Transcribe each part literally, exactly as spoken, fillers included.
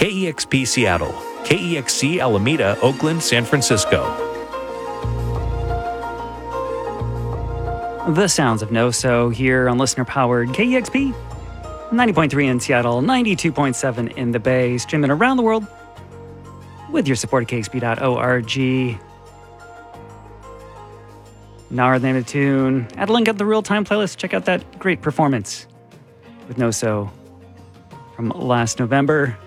K E X P Seattle, K E X C Alameda, Oakland, San Francisco. The sounds of No-So here on listener-powered K E X P. ninety point three in Seattle, ninety-two point seven in the Bay, streaming around the world with your support at K X P dot org. Nara, the name of the tune. Add a link at the real-time playlist. Check out that great performance with No-So from last November.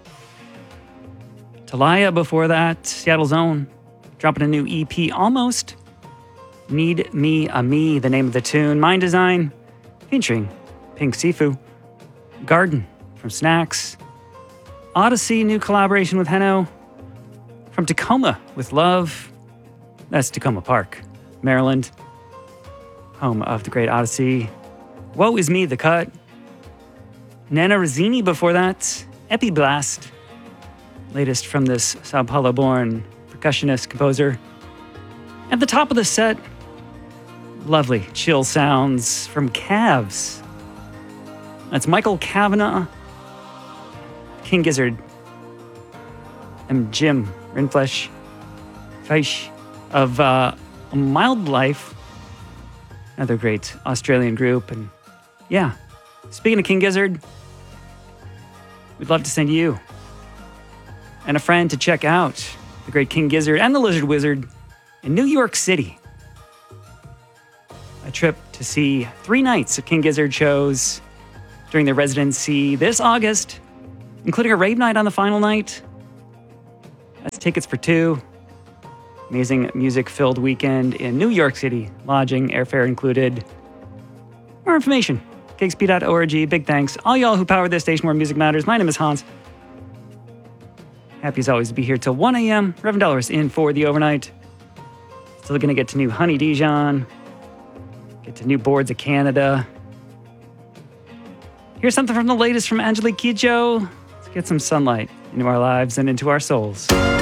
Talaya before that, Seattle's own, dropping a new E P, Almost. Need Me a Me, the name of the tune. Mind Design, featuring Pink Sifu. Garden from Snacks. Odyssey, new collaboration with Heno. From Tacoma with Love. That's Tacoma Park, Maryland, home of the great Odyssey. Woe Is Me, The Cut. Nana Razzini before that. Epiblast, latest from this Sao Paulo-born percussionist, composer. At the top of the set, lovely chill sounds from Calves. That's Michael Kavanagh, King Gizzard, and Jim Rindfleisch, Fleisch of uh, Mild Life, another great Australian group. And yeah, speaking of King Gizzard, we'd love to send you and a friend to check out the great King Gizzard and the Lizard Wizard in New York City. A trip to see three nights of King Gizzard shows during their residency this August, including a rave night on the final night. That's tickets for two. Amazing music-filled weekend in New York City. Lodging, airfare included. More information, K X P dot org. Big thanks. All y'all who powered this station where music matters. My name is Hans. Happy as always to be here till one a.m. Reverend Dollars in for the overnight. Still going to get to new Honey Dijon. Get to new Boards of Canada. Here's something from the latest from Angelique Kidjo. Let's get some sunlight into our lives and into our souls.